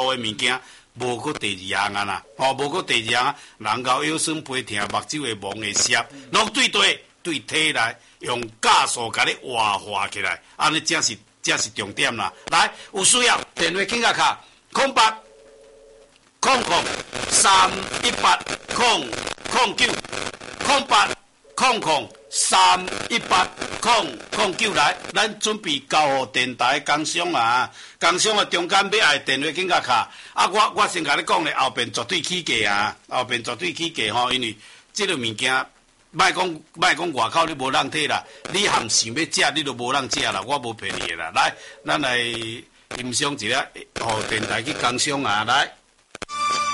的物件。无过第二项啊啦，无过第二项，人高腰酸背疼，目睭会蒙会涩，拢对体来用加速甲你活起来，安尼才是重点啦。来，有需要电话请甲卡08003180090800318009来，咱准备交互电台工商啊，工商啊中间要爱电话请甲卡啊，我先甲你讲咧，后边绝对起价啊，后边绝对起价吼，因为这个物件。莫讲外口你无人摕啦，你含想要食你都无人食啦，我无骗你啦。来，咱来欣赏一下，互电台去工商啊，来。